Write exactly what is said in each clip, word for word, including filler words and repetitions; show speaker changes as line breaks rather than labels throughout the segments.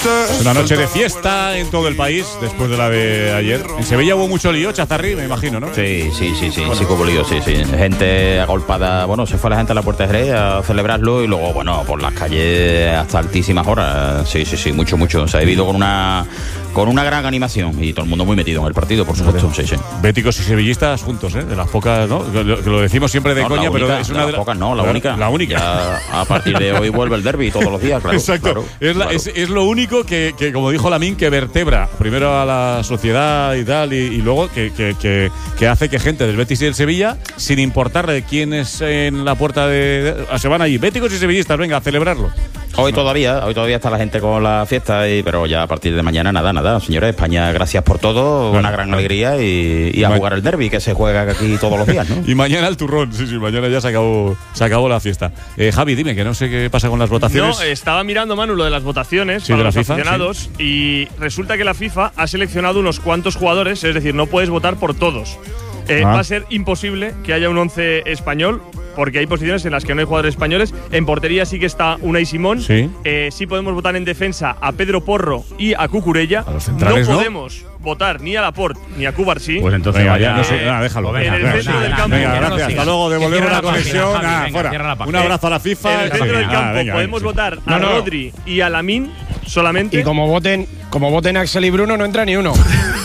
Es una noche de fiesta en todo el país después de la de ayer. En Sevilla hubo mucho lío, Chazarri, me imagino, ¿no?
Sí, sí, sí, sí, bueno. sí que hubo lío, sí, sí. Gente agolpada, bueno, se fue la gente a la Puerta de Jerez a celebrarlo y luego, bueno, por las calles hasta altísimas horas. Sí, sí, sí, mucho, mucho. Se ha vivido con una con una gran animación y todo el mundo muy metido en el partido, por supuesto. Sí, sí.
Béticos y sevillistas juntos, ¿eh? De las pocas, ¿no? Que lo, que lo decimos siempre de
no,
coña,
única,
pero es una
de
de
las pocas, no, la, la única.
La única.
Ya, a partir de hoy vuelve el derbi todos los días, claro.
Exacto.
Claro,
es, la,
claro.
Es, es lo único que, que, como dijo Lamín, que vertebra primero a la sociedad y tal, y, y luego que, que, que, que hace que gente del Betis y del Sevilla, sin importarle quién es en la puerta de, de. Se van allí, béticos y sevillistas, venga, a celebrarlo.
Hoy todavía, hoy todavía está la gente con la fiesta, y, pero ya a partir de mañana nada, nada. Señores, España, gracias por todo, bueno, una gran bueno. alegría y, y a jugar el derbi que se juega aquí todos los días, ¿no?
Y mañana el turrón, sí, sí, mañana ya se acabó, se acabó la fiesta. Eh, Javi, dime, que no sé qué pasa con las votaciones.
No, estaba mirando, Manu, lo de las votaciones
sí,
para
de la
los
FIFA,
aficionados
sí.
Y resulta que la FIFA ha seleccionado unos cuantos jugadores, es decir, no puedes votar por todos. Eh, ah. Va a ser imposible que haya un once español, porque hay posiciones en las que no hay jugadores españoles. En portería sí que está Unai Simón.
Sí.
Eh, sí podemos votar en defensa a Pedro Porro y a Cucurella.
A los centrales,
no
¿no?
podemos votar ni a Laporte ni a Cubarsí.
Pues entonces venga, vaya, no sé, nada, déjalo.
En el centro del campo.
Venga, gracias. Hasta luego, devolvemos la conexión. Ah, fuera. Un abrazo a la FIFA.
En el centro del campo ah, venga, podemos venga, votar sí. a no, no. Rodri y a Lamín solamente.
Y como voten, como voten Axel y Bruno, no entra ni uno.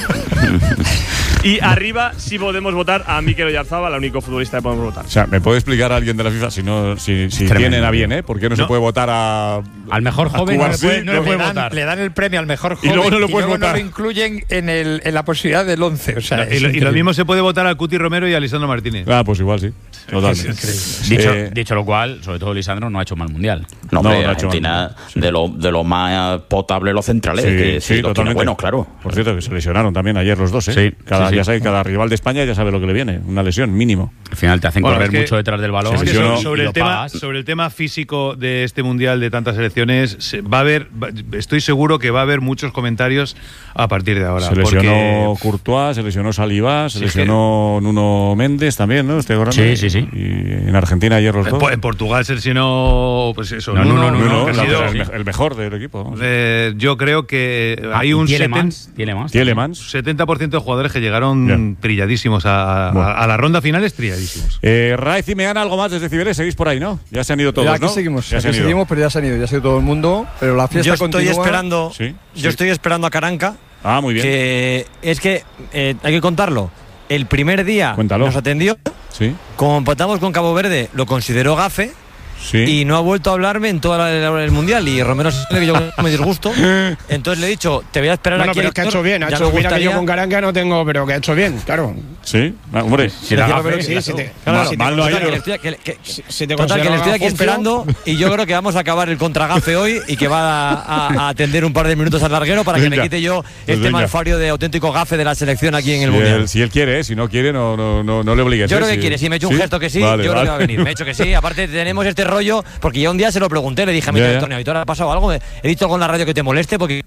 Y arriba sí podemos votar a Mikel Oyarzabal, el único futbolista que podemos votar.
O sea, ¿me puede explicar a alguien de la FIFA si no si, si tienen a bien, eh? ¿Por qué no, no se puede votar a
al mejor joven?
No
le puede, no le puede
dan,
votar.
Le dan el premio al mejor joven
y luego no lo, puedes
y luego
votar.
no lo incluyen en, el, en la posibilidad del once. O sea,
no, y, lo, y lo mismo se puede votar a Cuti Romero y a Lisandro Martínez.
Ah, pues igual sí. Totalmente.
Dicho, eh, dicho lo cual, sobre todo Lisandro no ha hecho mal mundial.
No,
no,
hombre,
no
Argentina sí. de lo de lo más potable los centrales,
sí,
que sí,
sí
los tiene buenos, claro.
Por cierto, que se lesionaron también ayer los dos, ¿eh?
Sí,
cada,
sí, sí.
Ya sabe, cada rival de España ya sabe lo que le viene, una lesión mínimo.
Al final te hacen
bueno,
correr
es que
mucho detrás del balón.
Es que
sobre,
sobre,
el
el
tema,
sobre el tema físico de este mundial de tantas selecciones, se, va a haber, va, estoy seguro que va a haber muchos comentarios a partir de ahora.
Se lesionó
porque,
Courtois, se lesionó Saliba, se sí, lesionó que, Nuno Méndez también, ¿no? Este
sí, sí, sí.
Y en Argentina ayer los dos.
En Portugal se lesionó, pues eso,
no,
Nuno,
Nuno,
Nuno,
Nuno,
Nuno,
Nuno
sido,
el, el mejor del equipo.
Eh, yo creo que
ah,
hay un
Tielemans,
setenta por ciento de jugadores que llegaron yeah. trilladísimos a, bueno. a, a la ronda final, trilladísimos.
Eh, Raez y Meana, algo más desde Cibeles, seguís por ahí, ¿no? Ya se han ido todos,
ya aquí
¿no?
seguimos,
ya
aquí seguimos, pero ya se han ido, ya se ha ido todo el mundo, pero la fiesta
yo estoy
continúa.
esperando,
¿Sí?
yo
sí.
estoy esperando a Caranca.
Ah, muy bien.
Que es que eh, hay que contarlo. El primer día
Cuéntalo.
nos atendió.
Sí.
Como empatamos con Cabo Verde, lo consideró gafe.
Sí.
Y no ha vuelto a hablarme en toda la hora del mundial. Y Romero sabe que yo me disgusto. Entonces le he dicho, te voy a esperar
bueno,
aquí.
Pero es que ha hecho bien. Ha hecho, mira que yo con Caranca no tengo, pero que ha hecho bien, claro.
Sí, ah, hombre.
Si era gafe,
sí, si te,
claro,
si
mal,
te,
mal,
total,
que estoy, que, que,
si, si te
total, que le estoy aquí
gafo,
esperando. Y yo creo que vamos a acabar el contragafe hoy y que va a, a, a atender un par de minutos al larguero para venga, que me quite yo este venga. malfario de auténtico gafe de la selección aquí en el
si
mundial.
Él, si él quiere, ¿eh? Si no quiere, no, no, no, no le obligues.
Yo
¿eh?
creo que
si,
quiere. Si me he hecho un
¿sí?
gesto que sí,
vale,
yo
vale.
creo que va a venir. Me he hecho que sí. Aparte, tenemos este rollo, porque yo un día se lo pregunté, le dije a mi Antonio, ¿ahora ha pasado algo? He dicho algo en la radio que te moleste porque.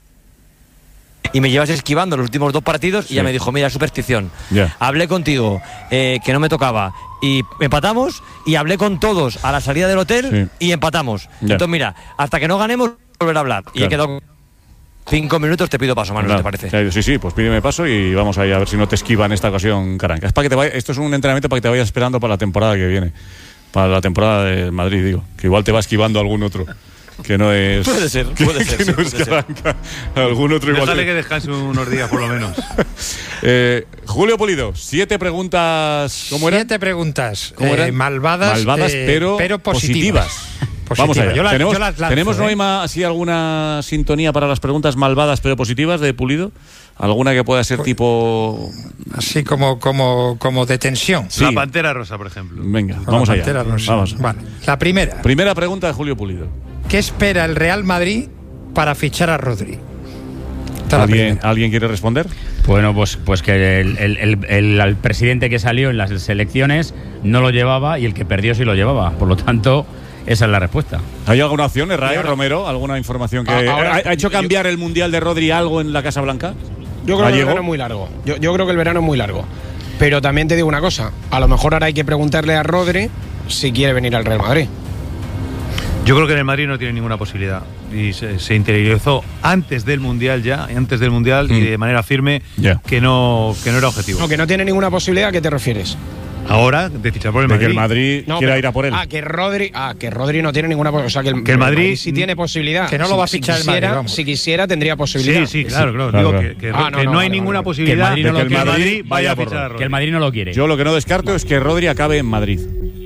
Y me llevas esquivando los últimos dos partidos sí. y ya me dijo, mira, superstición.
Yeah.
Hablé contigo, eh, que no me tocaba, y empatamos, y hablé con todos a la salida del hotel sí. y empatamos. Yeah. Entonces, mira, hasta que no ganemos, volver a hablar. Claro. Y he quedado cinco minutos, te pido paso, Manu, claro. ¿te parece?
Claro, sí, sí, pues pídeme paso y vamos ahí a ver si no te esquiva en esta ocasión, Caranca. Es para que te vaya, esto es un entrenamiento para que te vayas esperando para la temporada que viene. Para la temporada de Madrid, digo. Que igual te va esquivando algún otro. Que no es.
Puede ser, puede
que,
ser.
Que
sí,
no es Caranca. Algún otro igual.
Déjale que descanse unos días, por lo menos.
eh, Julio Pulido, siete preguntas. ¿Cómo eran?
Siete preguntas.
¿Cómo eran?
Eh, malvadas,
malvadas
eh,
pero,
pero positivas.
positivas. Vamos allá.
Yo la,
¿Tenemos,
yo las lanzo,
¿tenemos
¿eh?
Noima, así alguna sintonía para las preguntas malvadas pero positivas de Pulido? ¿Alguna que pueda ser pues, tipo.
Así como, como, como de tensión?
Sí. La Pantera Rosa, por ejemplo.
Venga,
o
vamos
la
allá.
Pantera Rosa.
Vamos.
Vale. La primera.
Primera pregunta de Julio Pulido.
¿Qué espera el Real Madrid para fichar a Rodri?
¿Alguien, ¿Alguien quiere responder?
Bueno, pues, pues que el, el, el, el, el presidente que salió en las elecciones no lo llevaba y el que perdió sí lo llevaba. Por lo tanto, esa es la respuesta.
¿Hay alguna opción, Raúl Romero? ¿Alguna información que ahora, ha, ha hecho cambiar yo, el Mundial de Rodri algo en la Casa Blanca?
Yo creo que el verano es muy largo. Yo, yo creo que el verano es muy largo. Pero también te digo una cosa. A lo mejor ahora hay que preguntarle a Rodri si quiere venir al Real Madrid.
Yo creo que en el Madrid no tiene ninguna posibilidad y se, se interiorizó antes del Mundial ya, antes del Mundial mm. y de manera firme yeah. que no que no era objetivo.
No, que no tiene ninguna posibilidad. ¿A qué te refieres?
Ahora, de fichar por el
de
Madrid.
Que el Madrid no, quiera pero, ir a por él.
Ah, que Rodri, ah, que Rodri no tiene ninguna posibilidad. O sea, que el, que el Madrid, Madrid sí tiene posibilidad.
Que no lo va a fichar
si
el Madrid.
Quisiera,
Vamos.
Si quisiera, tendría posibilidad.
Sí, sí, claro, claro.
claro,
Digo
claro.
que, que,
ah, no,
que
no,
no,
no
hay
no,
ninguna
no,
posibilidad
de
que
el Madrid,
el
no
Madrid,
Madrid
vaya a fichar a
Que el Madrid no lo quiere.
Yo lo que no descarto es que Rodri acabe en Madrid.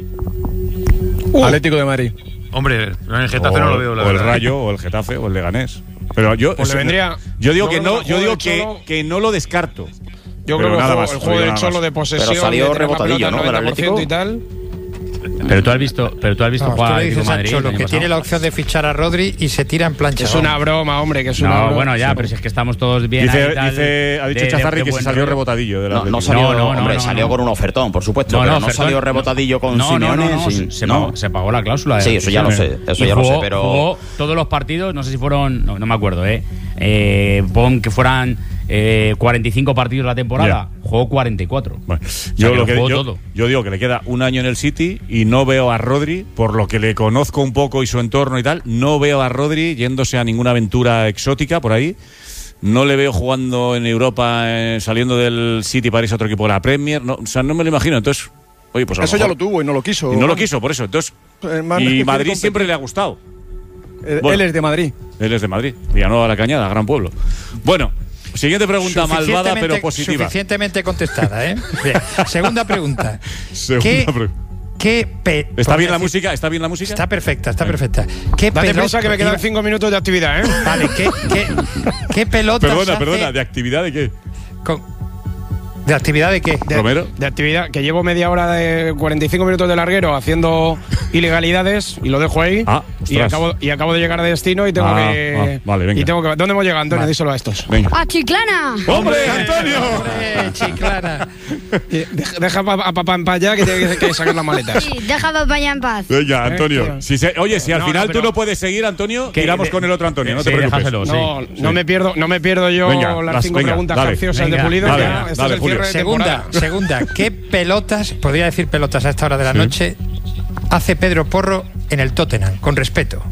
Uh. Atlético de Madrid.
Hombre, en el Getafe
o,
no lo veo. La
o el
verdad.
Rayo, o el Getafe, o el Leganés. Pero yo,
pues le vendría,
yo digo
yo
que no, yo digo que,
Cholo,
que no lo descarto.
Yo
pero
creo que
nada
el
más,
juego, el juego del Cholo de posesión,
pero salió
de
rebotadillo, ¿no? Del Atlético
y tal.
Pero tú has visto, pero tú has visto
no,
jugar
tú le
al
dices
Madrid.
a Cholo, que tiene la opción de fichar a Rodri y se tira en plancha.
Es una broma, hombre, que es
no,
una broma.
bueno, ya, pero si es que estamos todos bien.
Dice,
ahí, tal,
dice, ha dicho
de,
Chazarri
de, de
que se salió rollo. rebotadillo. De la
no, no salió,
no, no,
hombre,
no,
salió
no.
con un ofertón, por supuesto,
no,
pero
no,
no
ofertón,
salió rebotadillo con
no,
Simeone.
No, no, no,
sin,
se,
no.
Pagó, se pagó la cláusula.
Sí, eso ya lo sé, eso ya
jugó,
lo sé, pero
jugó todos los partidos, no sé si fueron, no, no me acuerdo, eh, eh pon que fueran eh, cuarenta y cinco partidos la temporada, yeah. jugó cuarenta y cuatro.
Bueno,
o sea,
yo,
que
lo que,
jugó
yo,
todo.
yo digo que le queda un año en el City y no veo a Rodri, por lo que le conozco un poco y su entorno y tal, no veo a Rodri yéndose a ninguna aventura exótica por ahí. No le veo jugando en Europa, eh, saliendo del City para irse a otro equipo de la Premier. No, o sea, no me lo imagino. Entonces, oye, pues a
eso
lo
ya lo tuvo y no lo quiso.
Y no lo quiso, por eso. Entonces, eh, y Madrid siempre le ha gustado.
Él, bueno, él es de Madrid.
Él es de Madrid. Villanueva de la Cañada, gran pueblo. Bueno. Siguiente pregunta malvada pero positiva.
Suficientemente contestada, ¿eh? Bien. Segunda pregunta.
Segunda
¿Qué,
pre
¿qué pe
¿Está bien la decir, música? ¿Está bien la música?
Está perfecta, está perfecta. ¿Qué
Date prisa que me quedan cinco minutos de actividad, ¿eh?
Vale, ¿qué, qué, qué pelotas
Perdona,
hace
perdona, ¿de actividad de qué?
Con, ¿De actividad de qué?
De,
¿Romero?
De actividad, que llevo media hora de cuarenta y cinco minutos de larguero haciendo ilegalidades y lo dejo ahí.
Ah,
y acabo, y acabo de llegar a destino y tengo
ah,
que.
Ah, vale, venga.
Y tengo que. ¿Dónde hemos llegado, Antonio? Vale. Díselo a estos.
Venga.
¡A Chiclana!
¡Hombre, Antonio!
¡Hombre, Chiclana!
Deja, deja a papá en paz ya que tiene que sacar las maletas.
Sí, deja a papá ya en paz.
Venga, Antonio. Eh, si se, oye, si al
no,
final
no, pero,
tú no puedes seguir, Antonio, tiramos de, con el otro Antonio. No
sí,
te preocupes.
Déjaselo,
no,
sí.
no, sí. me pierdo, no me pierdo yo
venga,
las
las,
cinco
venga,
preguntas
dale,
capciosas
venga,
de Pulido.
Dale,
ya,
dale,
este
dale,
es el cierre de
segunda,
temporada.
segunda. ¿Qué pelotas, podría decir pelotas a esta hora de la sí. noche, hace Pedro Porro en el Tottenham? Con respeto.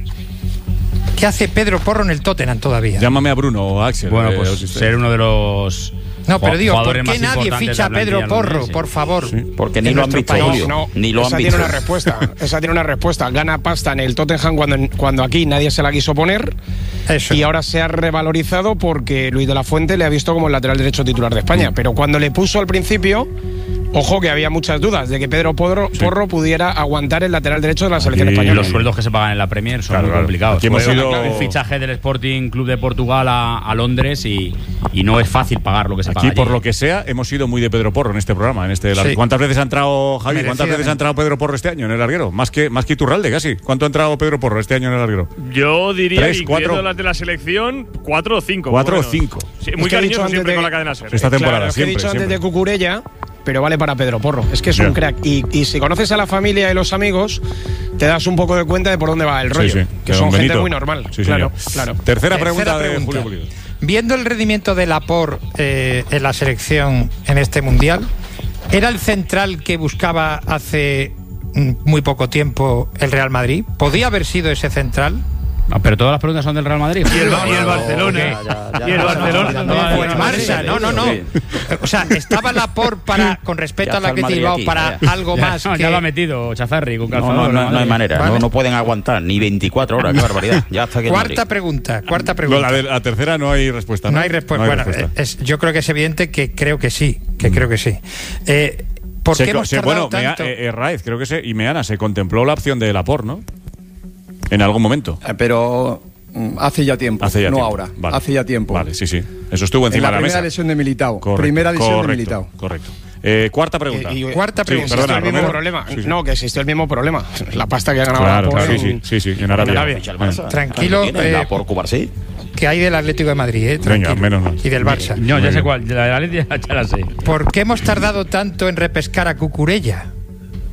¿Qué hace Pedro Porro en el Tottenham todavía?
Llámame a Bruno o a Axel.
Bueno,
eh,
pues ser uno de los.
No, pero digo, ¿por qué nadie ficha a Pedro Porro, por favor?
Sí, porque ni lo han visto, Julio. No, ni lo
esa
han
tiene
visto.
una respuesta. Esa tiene una respuesta. Gana pasta en el Tottenham cuando, cuando aquí nadie se la quiso poner. Eso. Y ahora se ha revalorizado porque Luis de la Fuente le ha visto como el lateral derecho titular de España. Pero cuando le puso al principio, ojo que había muchas dudas de que Pedro Porro, sí. Porro pudiera aguantar el lateral derecho de la selección
y
española.
Los sueldos que se pagan en la Premier son claro, muy complicados.
Hemos
Fue
ido...
un fichaje del Sporting Club de Portugal a, a Londres y, y no es fácil pagar lo que se paga.
Aquí, por lo que sea, hemos ido muy de Pedro Porro en este programa. En este sí. ¿Cuántas veces ha entrado, Javi? ¿Cuántas veces ha entrado Pedro Porro este año en el larguero? Más que, más que Iturralde, casi. ¿Cuánto ha entrado Pedro Porro este año en el larguero?
Yo diría,
¿Tres,
incluyendo las de la selección, cuatro o cinco.
Cuatro o cinco.
Sí, muy cariñoso siempre de, con la cadena SER.
Esta temporada,
claro,
siempre.
Es que he dicho
siempre.
antes de Cucurella, pero vale para Pedro Porro. Es que es yeah. un crack. Y, y si conoces a la familia y los amigos, te das un poco de cuenta de por dónde va el rollo. Sí, sí. Que son gente muy normal.
Sí,
claro, claro.
Tercera, Tercera
pregunta,
pregunta
de
Julio Pulido.
Viendo el rendimiento de Laporte eh, en la selección en este mundial, ¿era el central que buscaba hace muy poco tiempo el Real Madrid? ¿Podía haber sido ese central?
No, pero todas las preguntas son del Real Madrid.
Y el, y el Barcelona. Ya, ya, ya, y el Barcelona.
No, el Barça, no, no, no. O sea, estaba Laporte para, con respecto a la que te iba, para ya. algo más.
No,
que...
Ya lo ha metido Chazarri con calzador.
No, no, no, no hay manera.
Vale.
No, no pueden aguantar ni veinticuatro horas. Qué barbaridad. Ya hasta que
cuarta pregunta. Cuarta pregunta.
No, la, de, la tercera no hay respuesta. No,
no hay, respu no hay bueno, respuesta. Es, yo creo que es evidente que creo que sí. Que mm. creo que sí. Eh, ¿Por
se,
qué hemos
se,
tardado
bueno,
tanto?
Mea, eh, Raez, creo que se, y Meana se contempló la opción de Laporte, ¿no? En algún momento.
Eh, pero hace ya tiempo,
hace ya
no
tiempo.
ahora.
Vale.
Hace ya tiempo.
Vale, sí, sí. Eso estuvo encima
en la
de la mesa.
Primera lesión de Militao.
Correcto,
primera lesión
correcto,
de Militao.
Correcto. Eh, cuarta pregunta.
Y, y,
cuarta pregunta.
Sí, perdona, el mismo problema. Sí, sí. No, que existió el mismo problema. La pasta que ha ganado
claro,
por
claro, en, sí, sí, sí, sí, en Arabia. En Arabia.
Bueno, tranquilo. Eh,
por Cubarsí.
Que hay del Atlético de Madrid, ¿eh?
Venga, menos mal.
Y del Barça.
No, ya sé cuál. La del Atlético ya la sé.
¿Por qué hemos tardado tanto en repescar a Cucurella?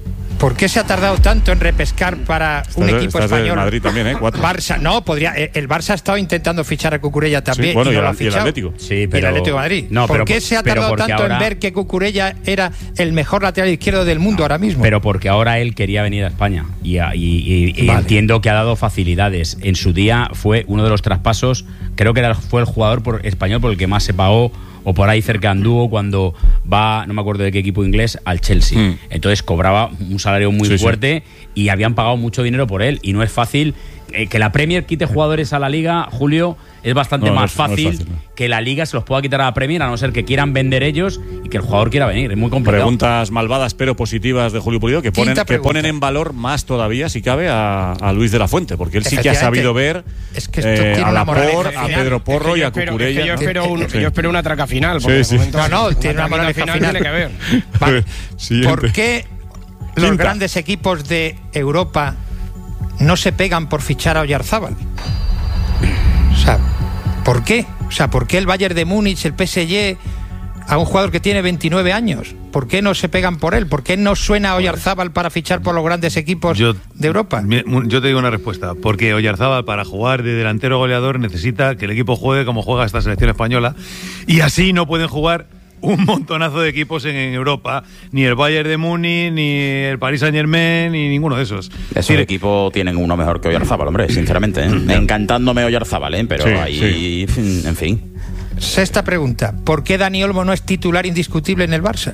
¿Por qué se ha tardado tanto en repescar para
estás
un
de,
equipo
estás
español?
De Madrid también, ¿eh? Cuatro.
Barça, no, podría. El Barça ha estado intentando fichar a Cucurella también.
Sí, bueno,
y no
y,
lo ha
el, y el
fichado.
Atlético.
Sí, pero,
y el Atlético de Madrid.
No,
¿Por
pero,
qué se ha
pero
tardado tanto
ahora,
en ver que Cucurella era el mejor lateral izquierdo del mundo ahora mismo?
Pero porque ahora él quería venir a España. Y, y, y, y vale. entiendo que ha dado facilidades. En su día fue uno de los traspasos, creo que era, fue el jugador por, español por el que más se pagó, o por ahí cerca anduvo cuando va, no me acuerdo de qué equipo inglés, al Chelsea. Mm. Entonces cobraba un salario muy sí, fuerte sí. y habían pagado mucho dinero por él. Y no es fácil eh, que la Premier quite jugadores a la Liga, Julio, es bastante no, más no es, fácil, no es fácil no. que la Liga se los pueda quitar a la Premier, a no ser que quieran vender ellos y que el jugador quiera venir. Es muy complicado.
Preguntas malvadas pero positivas de Julio Pulido que ponen, que ponen en valor más todavía, si cabe, a, a Luis de la Fuente, porque él sí que ha sabido ver
es que esto
eh,
tiene
a
una
Lapor, a Pedro Porro es que y a
espero,
Cucurella.
Es que yo, espero un,
sí.
yo espero una traca final.
Sí, sí.
No, no, tiene una moraleja final.
final. Tiene que ver.
Vale. ¿Por qué los Quinta. grandes equipos de Europa no se pegan por fichar a Oyarzábal? O sea, ¿por qué? O sea, ¿por qué el Bayern de Múnich, el P S G, a un jugador que tiene veintinueve años? ¿Por qué no se pegan por él? ¿Por qué no suena Oyarzábal para fichar por los grandes equipos yo, de Europa?
Yo te digo una respuesta. Porque Oyarzábal, para jugar de delantero goleador, necesita que el equipo juegue como juega esta selección española. Y así no pueden jugar un montonazo de equipos en, en Europa, ni el Bayern de Múnich, ni el Paris Saint-Germain, ni ninguno de esos.
Esos sí. equipos tienen uno mejor que Oyarzábal, hombre, sinceramente. ¿eh? Encantándome Oyarzábal, ¿eh? Pero sí, ahí, sí. en fin.
Sexta pregunta. ¿Por qué Dani Olmo no es titular indiscutible en el Barça?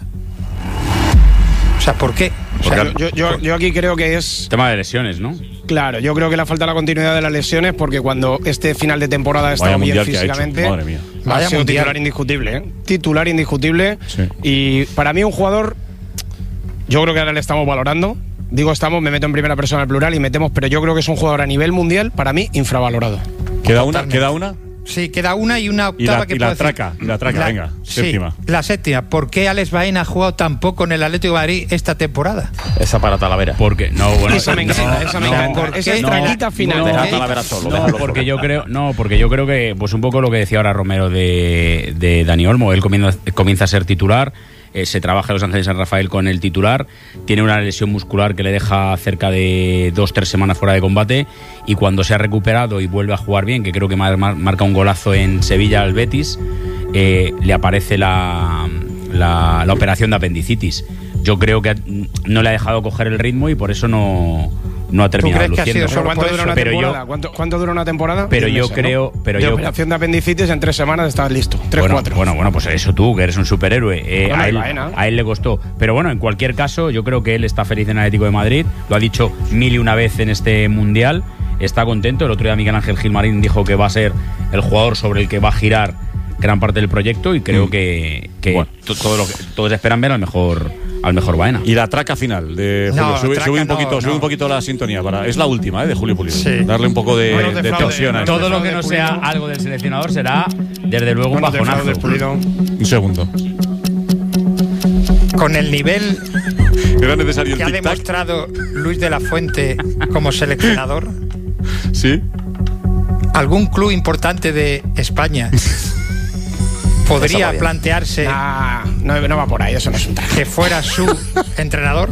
O sea, ¿por qué? O sea,
yo, yo, yo aquí creo que es...
Tema de lesiones, ¿no?
Claro, yo creo que le falta la continuidad de las lesiones porque cuando este final de temporada ha estado bien físicamente,
Madre mía.
ha
Vaya
sido
mundial.
titular indiscutible, ¿eh? Titular indiscutible.
Sí.
Y para mí un jugador, yo creo que ahora le estamos valorando. Digo estamos, me meto en primera persona al plural y metemos, pero yo creo que es un jugador a nivel mundial, para mí, infravalorado.
¿Queda una? ¿Queda una?
Sí, queda una y una octava
y la,
que
y
puedo
la traca,
decir.
y la traca,
la,
venga,
sí,
séptima.
La séptima. ¿Por qué Alex Baena ha jugado tan poco en el Atlético de Madrid esta temporada?
Esa para Talavera.
Porque no, bueno,
esa me encanta, no, esa me encanta.
No,
esa es
no,
traquita final.
No,
de
deja Talavera solo.
No, porque yo creo, no, porque yo creo que, pues un poco lo que decía ahora Romero de, de Dani Olmo, él comienza, comienza a ser titular. Eh, se trabaja en Los Ángeles San Rafael con el titular, tiene una lesión muscular que le deja cerca de dos, tres semanas fuera de combate, y cuando se ha recuperado y vuelve a jugar bien, que creo que mar, mar, marca un golazo en Sevilla al Betis, eh, le aparece la, la, la operación de apendicitis. Yo creo que no le ha dejado coger el ritmo y por eso no, no ha terminado
¿Tú crees
luciendo.
Que ha sido
¿Cuánto dura una
pero
temporada?
Yo,
¿Cuánto, ¿Cuánto dura una temporada?
Pero yo
meses,
creo,
¿no?
pero
de
yo
operación de apendicitis en tres semanas estás listo. Tres,
bueno,
cuatro.
Bueno, bueno, pues eso tú, que eres un superhéroe. Eh,
Bueno,
a, él,
Baena.
a él le costó. Pero bueno, en cualquier caso, yo creo que él está feliz en el Atlético de Madrid. Lo ha dicho mil y una vez en este mundial. Está contento. El otro día Miguel Ángel Gilmarín dijo que va a ser el jugador sobre el que va a girar gran parte del proyecto, y creo mm. que, que bueno. todo lo que todos esperan ver al mejor al mejor Baena.
Y la traca final de Julio.
No,
sube, sube un poquito,
no,
sube
no.
un poquito la sintonía para. Es la última, ¿eh? De Julio Pulido.
Sí.
Darle un poco de,
Bueno, de
de
fraude,
tensión a
no,
esto.
Todo lo que no sea algo del seleccionador será, desde luego, un bajonazo.
Un segundo.
Con el nivel
Era necesario
que
el
ha
tic-tac.
demostrado Luis de la Fuente como seleccionador,
Sí.
¿algún club importante de España podría plantearse
Nah, no, no va por ahí, eso no es un traje.
que fuera su entrenador?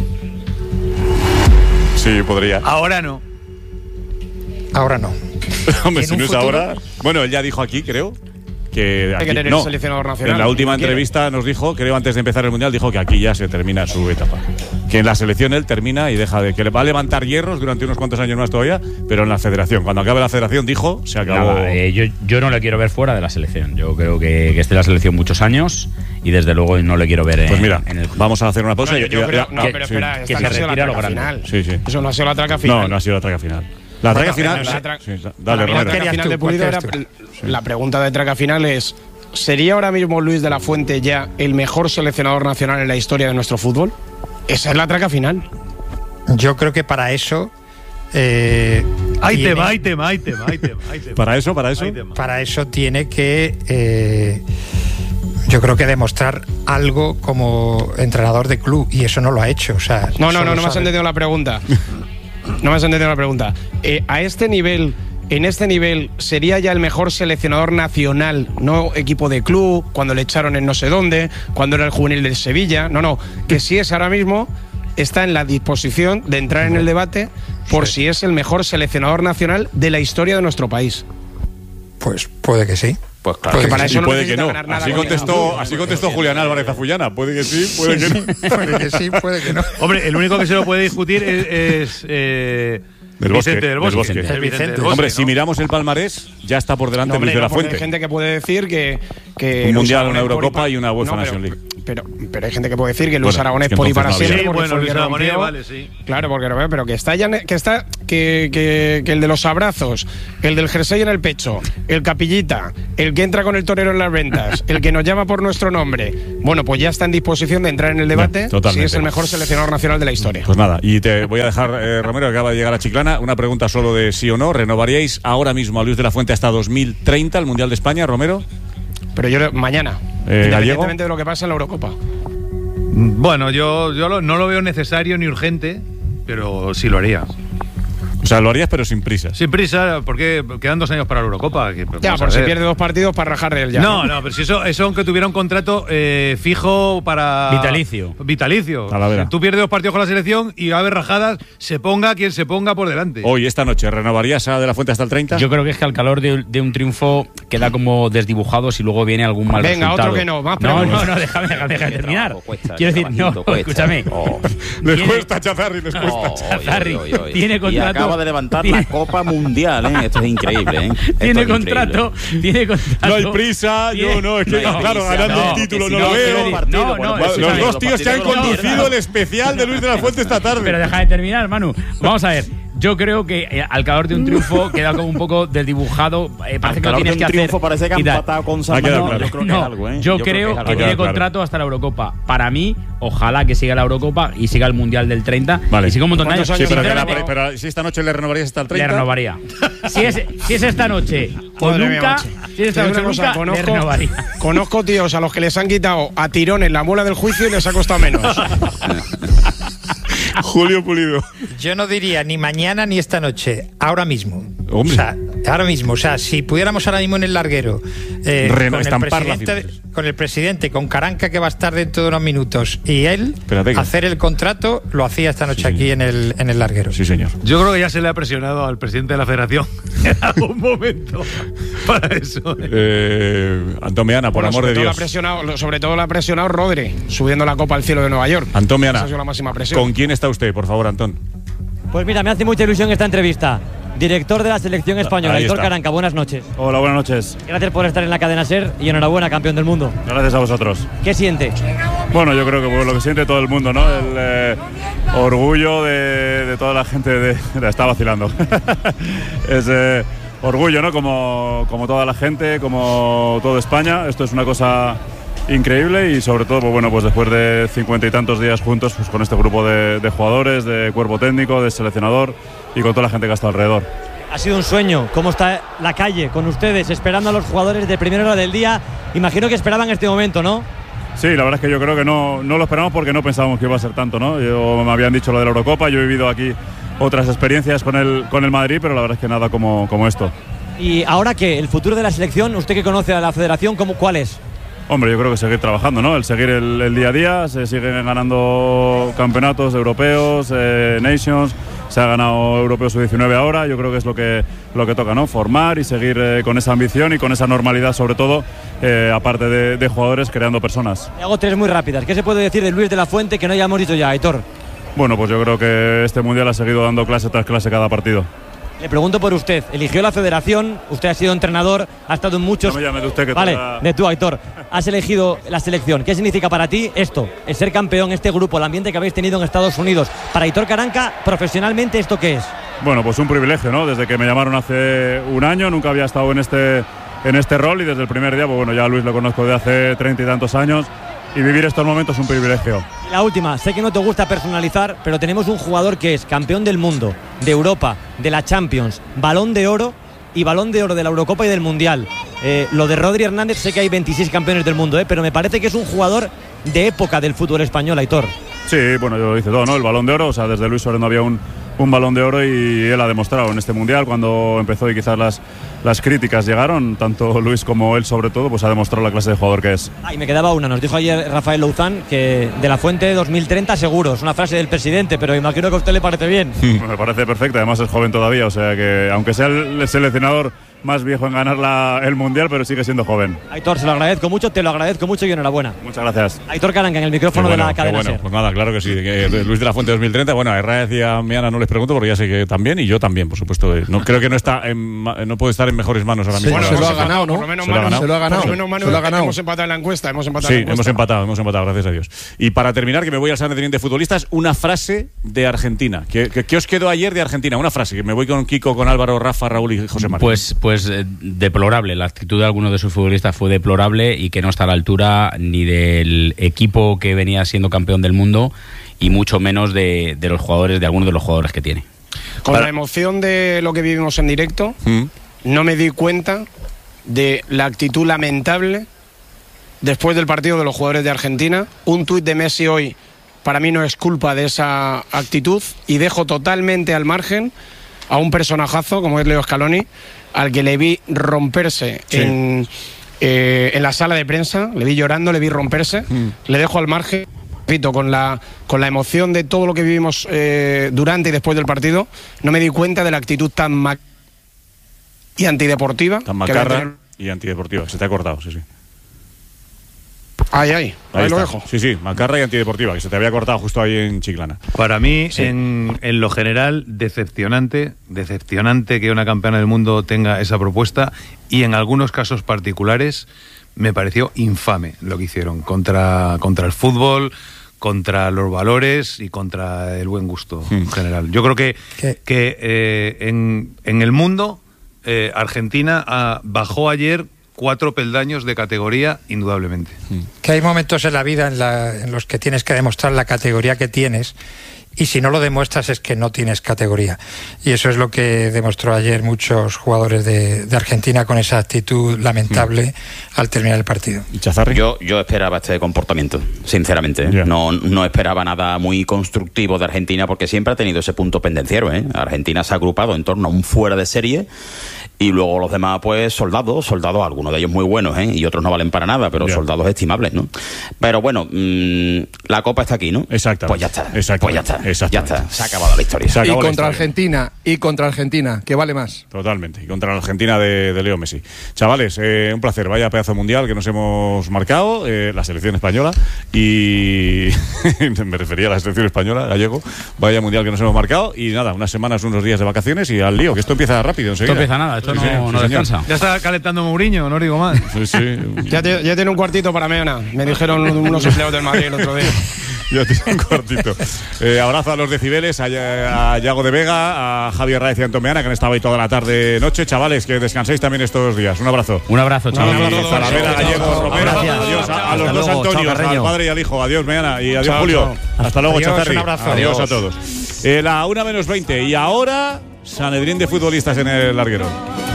Sí, podría.
Ahora no.
Ahora no.
Hombre,
¿En
si
un
no es
futuro?
ahora. Bueno, él ya dijo aquí, creo. Que
Hay
aquí,
que tener
no,
un seleccionador nacional.
en la última
¿Quién quiere?
entrevista nos dijo, creo antes de empezar el Mundial, dijo que aquí ya se termina su etapa. Que en la selección él termina y deja de... Que le va a levantar hierros durante unos cuantos años más todavía, pero en la federación. Cuando acabe la federación, dijo, se acabó...
Nada, eh, yo, yo no le quiero ver fuera de la selección. Yo creo que, que esté en la selección muchos años y desde luego no le quiero ver en,
Pues mira,
en el
vamos a hacer una pausa.
Bueno, yo, yo
Ya-
creo,
ya-
no,
que-
pero
sí.
espera,
que
esta
se
no ha sido la
retire a lo
traca
grande.
final.
Sí, sí.
Eso no ha sido la traca final.
No, no ha sido la traca final. La traca
Bueno,
final...
la
sí,
tra-
sí,
Para
dale,
mí la
Romero.
traca final
tú?
de
¿Cuál
Pulido era,
querías
la pregunta de traca final es: ¿sería ahora mismo Luis de la Fuente ya el mejor seleccionador nacional en la historia de nuestro fútbol? Esa es la traca final.
Yo creo que para eso eh,
Hay
tiene-
tema, hay tema, hay tema, hay tema, hay tema.
Para eso, para eso.
Hay tema.
para eso tiene que eh, yo creo que demostrar algo como entrenador de club, y eso no lo ha hecho. O sea,
No, no,
solo
no, no me has
sabe-
entendido la pregunta. No me has entendido la pregunta. Eh, a este nivel, en este nivel, ¿sería ya el mejor seleccionador nacional, no equipo de club, cuando le echaron en no sé dónde, cuando era el juvenil del Sevilla? No, no, que sí es ahora mismo está en la disposición de entrar en el debate por sí. si es el mejor seleccionador nacional de la historia de nuestro país.
Pues puede que sí.
Pues claro.
Porque para
sí,
eso no
puede que no.
ganar nada
Así contestó, así contestó Julián Álvarez a Fullana. Puede que sí, puede
sí,
que no.
Sí, puede que sí, puede que no.
Hombre, el único que se lo puede discutir es, es eh,
Del Bosque,
Vicente del Bosque.
del Bosque.
El
Vicente.
Vicente del
Hombre,
Bosque,
si
¿no?
miramos el palmarés, ya está por delante
No, hombre,
Luis de la
no, porque
Fuente.
hay gente que puede decir que, que
Un
Luis
mundial,
Aragonés
una Eurocopa
por
y una UEFA
no, pero,
Nation League.
Pero, pero hay gente que puede decir que Luis
Bueno,
Aragonés
es que
por y
entonces
para
no había.
siempre.
Sí,
porque
bueno,
fue el
Luis
que
Aragonés,
rompió.
vale, sí.
Claro, porque pero que está ya que está que, que, que el de los abrazos, el del jersey en el pecho, el capillita, el que entra con el torero en las ventas, el que nos llama por nuestro nombre. Bueno, pues ya está en disposición de entrar en el debate
Totalmente.
si es el mejor seleccionador nacional de la historia.
Pues nada, y te voy a dejar, eh, Romero, que acaba de llegar a Chiclana, una pregunta solo de sí o no. ¿Renovaríais ahora mismo a Luis de la Fuente hasta dos mil treinta el Mundial de España, Romero?
Pero yo mañana,
Eh,
independientemente
¿Gallego?
de lo que pase en la Eurocopa.
Bueno, yo, yo lo- no lo veo necesario ni urgente, pero sí lo haría.
O sea, lo harías pero sin prisa.
Sin prisa, porque quedan dos años para la Eurocopa. que,
Ya,
vamos a
por si
ver.
pierde dos partidos para rajar de él ya.
No, no, pero si eso, eso aunque tuviera un contrato eh, fijo para.
Vitalicio.
Vitalicio.
Talavera.
Si tú pierdes dos partidos con la selección y va a haber rajadas, se ponga quien se ponga por delante.
Hoy, esta noche, ¿renovarías a De la Fuente hasta el treinta?
Yo creo que es que al calor de, de un triunfo queda como desdibujado si luego viene algún mal
Venga,
resultado.
otro que no, más
No,
preguntas.
no, no, déjame, déjame, déjame terminar.
trabajo cuesta,
Quiero
qué
decir, no,
trabajito cuesta.
escúchame.
Oh.
Les
Tiene-
cuesta, Chazarri, les cuesta.
Oh,
Chazarri,
oy, oy, oy.
tiene
Y
contrato-
acaba de levantar
tiene-
la Copa Mundial, ¿eh? Esto es increíble, ¿eh? Esto
Tiene
es
contrato, tiene contrato.
No hay prisa,
Tiene-
no, no, es que,
No hay
claro,
prisa,
ganando
no,
el título
que
no
si
lo
no,
veo.
quiero partido,
No,
bueno,
no,
pues
Los
escúchame,
dos tíos que han
partidos de los
conducido el especial de Luis de la Fuente esta tarde.
Pero deja de terminar, Manu. Vamos a ver. Yo creo que eh, al calor de un triunfo queda como un poco desdibujado. Eh, parece
Al
que lo
calor de
tienes
un
que hacer.
triunfo parece que han
y tal.
empatado con
Ha
San
quedado
Marino.
claro.
Yo creo que
No,
es algo, ¿eh?
yo,
que
creo
es
que,
algo.
tiene
claro.
contrato hasta la Eurocopa. Para mí, ojalá que siga la Eurocopa y siga el Mundial del treinta.
Vale.
Y siga un montón de años.
¿Cuántos
Sí, pero,
Sinceramente,
pero, pero si esta noche le renovarías hasta el
le
treinta.
renovaría. Si es, si es esta noche o
Madre mía,
nunca,
macho.
si es esta
Te
noche
digo
o
una cosa,
nunca, le
conozco,
renovaría.
conozco tíos a los que les han quitado a tirones la muela del juicio y les ha costado menos.
Julio Pulido.
Yo no diría ni mañana ni esta noche, ahora mismo.
Hombre.
O sea, ahora mismo. O sea, si pudiéramos ahora mismo en el larguero eh,
Reno-
con, el
estampar la
presidente,
firma.
con el presidente, con Caranca que va a estar dentro de unos minutos y él
Espérate que-
hacer el contrato, lo hacía esta noche
Sí,
aquí
señor.
en el, en el larguero.
Sí, señor.
Yo creo que ya se le ha presionado al presidente de la federación en algún momento para eso. ¿eh?
Eh, Antón Meana, por
Bueno,
amor
sobre
de
todo
Dios.
la ha presionado- lo- sobre todo la ha presionado Rodri, subiendo la Copa al cielo de Nueva York.
Antón Meana,
Esa ha sido la máxima presión.
¿con quién está usted, por favor, Antón?
Pues mira, me hace mucha ilusión esta entrevista. Director de la selección española,
Ahí
Aitor
está.
Caranca, buenas noches.
Hola, buenas noches.
Gracias por estar en la cadena SER y enhorabuena, campeón del mundo.
Gracias a vosotros.
¿Qué siente?
Bueno, yo creo que pues, lo que siente todo el mundo, ¿no? El eh, orgullo de, de toda la gente de... de- está vacilando. es eh, orgullo, ¿no? Como, como toda la gente, como toda España. Esto es una cosa increíble y sobre todo, pues, bueno, pues después de cincuenta y tantos días juntos, pues con este grupo de, de jugadores, de cuerpo técnico, de seleccionador y con toda la gente que ha estado alrededor.
Ha sido un sueño. ¿Cómo está la calle con ustedes, esperando a los jugadores de primera hora del día? Imagino que esperaban este momento, ¿no?
Sí, la verdad es que yo creo que no, no lo esperamos porque no pensábamos que iba a ser tanto, ¿no? Yo, me habían dicho lo de la Eurocopa, yo he vivido aquí otras experiencias con el, con el Madrid, pero la verdad es que nada como, como esto.
¿Y ahora qué? ¿El futuro de la selección? ¿Usted que conoce a la federación, ¿cómo, cuál es?
Hombre, yo creo que seguir trabajando, ¿no? El seguir el, el día a día, se siguen ganando campeonatos europeos, eh, Nations, se ha ganado Europeo sub diecinueve ahora, yo creo que es lo que, lo que toca, ¿no? Formar y seguir eh, con esa ambición y con esa normalidad, sobre todo, eh, aparte de, de jugadores, creando personas.
Le hago tres muy rápidas. ¿Qué se puede decir de Luis de la Fuente que no hayamos dicho ya, Aitor?
Bueno, pues yo creo que este Mundial ha seguido dando clase tras clase cada partido.
Le pregunto por usted. Eligió la federación, usted ha sido entrenador, ha estado en muchos...
No me llame de usted que
Vale,
toca-
de tú, Aitor. Has elegido la selección. ¿Qué significa para ti esto? El ser campeón, este grupo, el ambiente que habéis tenido en Estados Unidos. Para Aitor Caranca, profesionalmente, ¿esto qué es?
Bueno, pues un privilegio, ¿no? Desde que me llamaron hace un año, nunca había estado en este, en este rol y desde el primer día, pues bueno, ya a Luis lo conozco de hace treinta y tantos años y vivir estos momentos es un privilegio.
Y la última, sé que no te gusta personalizar, pero tenemos un jugador que es campeón del mundo, de Europa, de la Champions, Balón de Oro y Balón de Oro de la Eurocopa y del Mundial. Eh, lo de Rodri Hernández, sé que hay veintiséis campeones del mundo, eh, pero me parece que es un jugador de época del fútbol español, Aitor.
Sí, bueno, yo lo hice todo, ¿no? El Balón de Oro, o sea, desde Luis Suárez no había un, un Balón de Oro y él ha demostrado en este Mundial, cuando empezó y quizás las, las críticas llegaron, tanto Luis como él sobre todo, pues ha demostrado la clase de jugador que es.
Ah, y me quedaba una, nos dijo ayer Rafael Louzán que de la Fuente dos mil treinta seguro, es una frase del presidente, pero imagino que a usted le parece bien.
Me parece perfecto, además es joven todavía, o sea que aunque sea el seleccionador más viejo en ganar la, el Mundial, pero sigue siendo joven.
Aitor, se lo agradezco mucho, te lo agradezco mucho y enhorabuena.
Muchas gracias.
Aitor Caranca en el micrófono
bueno,
de la cadena
bueno.
SER.
Pues nada, claro que sí. Que Luis de la Fuente dos mil treinta, bueno, a Herráez y a Miana no les pregunto porque ya sé que también, y yo también, por supuesto. No, creo que no está en, no puede estar en mejores manos ahora mismo.
Bueno, se lo ha ganado, ¿no?
Por lo menos
Se lo ha ganado. Se lo ha ganado.
Por lo menos Manu,
Se lo ha ganado.
hemos empatado en la encuesta. Hemos empatado
Sí,
en la encuesta.
hemos empatado, hemos empatado, gracias a Dios. Y para terminar, que me voy al Sanedrín de futbolistas, una frase de Argentina. ¿Qué, qué, qué os quedó ayer de Argentina? Una frase, que me voy con Kiko, con Álvaro, Rafa, Raúl y José María.
Pues, pues eh, deplorable. La actitud de algunos de sus futbolistas fue deplorable y que no está a la altura ni del equipo que venía siendo campeón del mundo y mucho menos de, de los jugadores, de algunos de los jugadores que tiene.
Con Para... la emoción de lo que vivimos en directo, ¿Mm? no me di cuenta de la actitud lamentable después del partido de los jugadores de Argentina. Un tuit de Messi hoy para mí no es culpa de esa actitud y dejo totalmente al margen a un personajazo como es Leo Scaloni, al que le vi romperse sí. en, eh, en la sala de prensa, le vi llorando, le vi romperse, mm. le dejo al margen, repito, con la, con la emoción de todo lo que vivimos eh, durante y después del partido, no me di cuenta de la actitud tan ma y antideportiva.
Tan macarra y antideportiva, se te ha cortado, sí, sí.
Ay, ay, ahí, ahí lo dejo.
Sí, sí, macarra y antideportiva, que se te había cortado justo ahí en Chiclana.
Para mí,
sí.
en, en lo general, decepcionante, decepcionante que una campeona del mundo tenga esa propuesta y en algunos casos particulares me pareció infame lo que hicieron contra, contra el fútbol, contra los valores y contra el buen gusto hmm. en general. Yo creo que, que eh, en, en el mundo eh, Argentina ah, bajó ayer cuatro peldaños de categoría, indudablemente.
Que hay momentos en la vida en, la, en los que tienes que demostrar la categoría que tienes y si no lo demuestras es que no tienes categoría. Y eso es lo que demostró ayer muchos jugadores de, de Argentina con esa actitud lamentable mm. al terminar el partido.
¿Y Chazarri? Yo, yo esperaba este comportamiento, sinceramente. ¿eh? Yeah. No, no esperaba nada muy constructivo de Argentina porque siempre ha tenido ese punto pendenciero. ¿eh? Argentina se ha agrupado en torno a un fuera de serie. Y luego los demás, pues, soldados, soldados, algunos de ellos muy buenos, ¿eh? Y otros no valen para nada, pero yeah. soldados estimables, ¿no? Pero bueno, mmm, la copa está aquí, ¿no?
Exacto.
Pues ya está. Pues ya está. Ya está. Se ha acabado la historia.
Y contra Argentina, y contra Argentina, que vale más.
Totalmente. Y contra la Argentina de, de Leo Messi. Chavales, eh, un placer. Vaya pedazo mundial que nos hemos marcado, eh, la selección española. Y me refería a la selección española, gallego. Vaya mundial que nos hemos marcado. Y nada, unas semanas, unos días de vacaciones y al lío, que esto empieza rápido enseguida.
Esto empieza nada, esto no, sí, no sí, descansa.
Ya está calentando Mourinho, no digo más.
Sí, sí.
ya, te, ya tiene un cuartito para Meona. Me dijeron unos empleados del Madrid el otro día.
Ya tiene un cuartito. Eh, abrazo a los decibeles, a, a Yago de Vega, a Javier Raez y a Antón Meana, que han estado ahí toda la tarde noche. Chavales, que descanséis también estos días. Un abrazo.
Un abrazo, chavales.
Talavera, Gallego, Romero. Adiós a, a los dos Antonios, chao, al padre y al hijo. Adiós, Meana. Y adiós, chao, Julio. Chao. Hasta luego, Chazarri. Adiós, adiós a todos. Eh, la una menos veinte. Y ahora, Sanedrín de futbolistas en el larguero.